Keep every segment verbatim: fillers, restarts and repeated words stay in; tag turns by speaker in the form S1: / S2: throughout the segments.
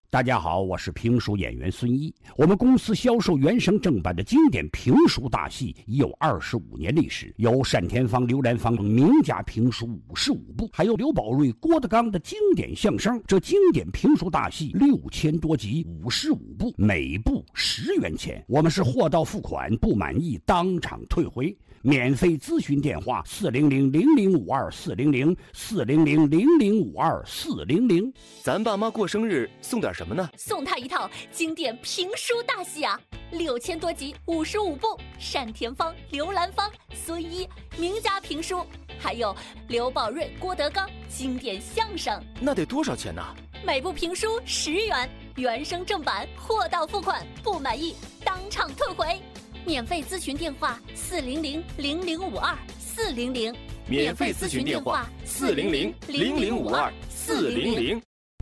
S1: 大家好，我是评书演员孙一。我们公司销售原声正版的经典评书大戏已有二十五年历史，有单田芳、刘兰芳等名家评书五十五部，还有刘宝瑞、郭德纲的经典相声。这经典评书大戏六千多集，五十五部，每部十元钱。我们是货到付款，不满意当场退回。免费咨询电话：四零零零零五二四零零四零零零零五二四零零。
S2: 咱爸妈过生日送点什么呢？
S3: 送他一套经典评书大戏啊，六千多集，五十五部，单田芳、刘兰芳、孙一名家评书，还有刘宝瑞、郭德纲经典相声。
S2: 那得多少钱呢？
S3: 每部评书十元，原声正版，货到付款，不满意当场退回。免费咨询电话：四零零零零五二四零零。
S2: 免费咨询电话：四零零零零五二四零零。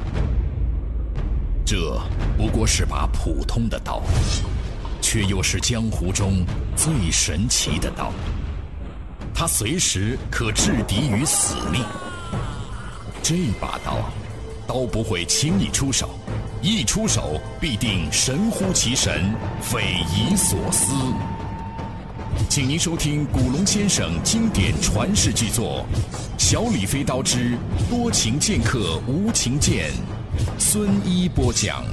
S4: 这不过是把普通的刀，却又是江湖中最神奇的刀。它随时可置敌于死地。这把刀，刀不会轻易出手，一出手必定神乎其神，匪夷所思。请您收听古龙先生经典传世巨作《小李飞刀之多情剑客无情剑》，孙一播讲。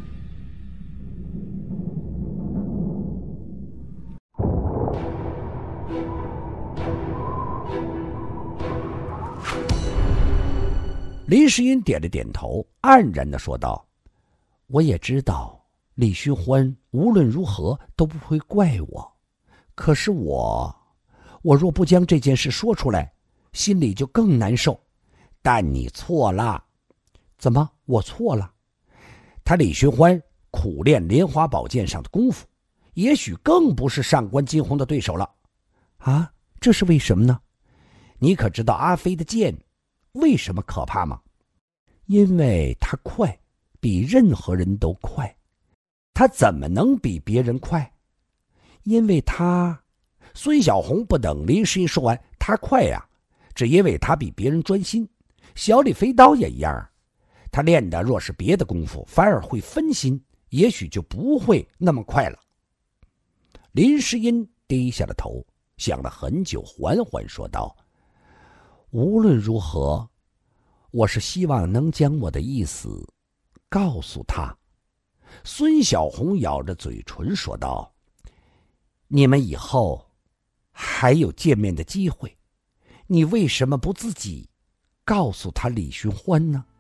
S1: 林诗音点了点头，黯然地说道：我也知道李寻欢无论如何都不会怪我，可是我我若不将这件事说出来，心里就更难受。但你错了。怎么我错了？他李寻欢苦练莲花宝剑上的功夫，也许更不是上官金鸿的对手了。啊，这是为什么呢？你可知道阿飞的剑为什么可怕吗？因为他快，比任何人都快。他怎么能比别人快？因为他……孙小红不等林诗音说完，他快呀、啊，只因为他比别人专心。小李飞刀也一样，他练的若是别的功夫，反而会分心，也许就不会那么快了。林诗音低下了头，想了很久，缓缓说道：无论如何，我是希望能将我的意思告诉他。孙小红咬着嘴唇说道：你们以后还有见面的机会，你为什么不自己告诉他李寻欢呢？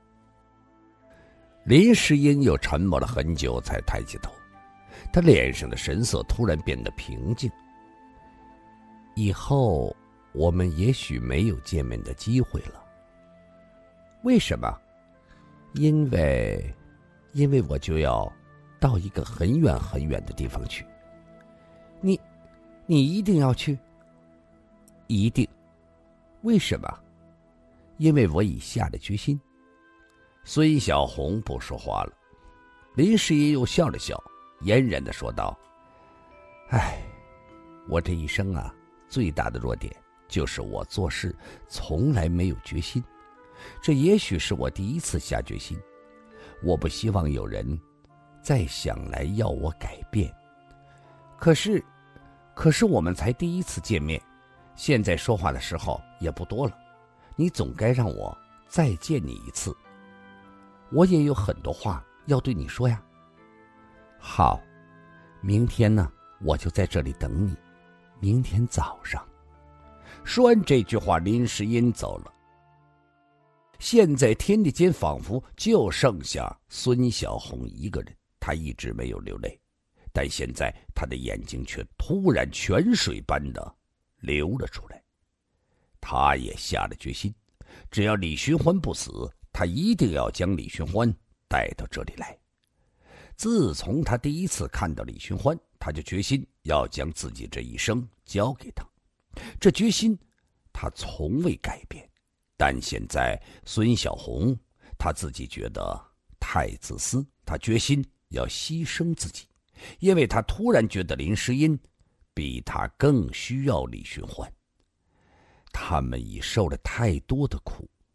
S1: 林诗音又沉默了很久，才抬起头，他脸上的神色突然变得平静。以后我们也许没有见面的机会了。为什么？因为因为我就要到一个很远很远的地方去。你你一定要去？一定。为什么？因为我已下了决心。孙小红不说话了。林诗音又笑了笑，嫣然地说道：唉，我这一生啊，最大的弱点就是我做事从来没有决心。这也许是我第一次下决心。我不希望有人再想来要我改变。可是可是我们才第一次见面，现在说话的时候也不多了，你总该让我再见你一次。我也有很多话要对你说呀。好，明天呢，我就在这里等你，明天早上。说完这句话，林诗音走了。现在天地间仿佛就剩下孙小红一个人，她一直没有流泪，但现在她的眼睛却突然泉水般的流了出来。她也下了决心，只要李寻欢不死，她一定要将李寻欢带到这里来。自从她第一次看到李寻欢，她就决心要将自己这一生交给他。这决心她从未改变。但现在孙小红她自己觉得太自私，她决心要牺牲自己，因为她突然觉得林诗音比她更需要李寻欢。他们已受了太多的苦，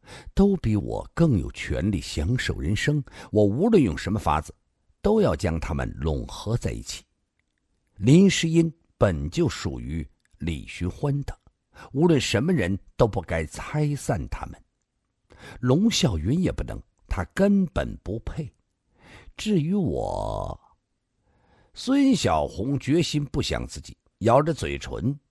S1: 都比我更有权利享受人生。我无论用什么法子，都要将他们拢合在一起。林诗音本就属于李寻欢的，无论什么人都不该拆散他们。龙啸云也不能，他根本不配。至于我，孙小红决心不想自己，咬着嘴唇，